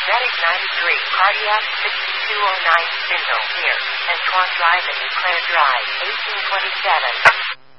Medic 93, Cardiac 6209, Spindle, here, Antoine Drive and Eclair Drive, 1827.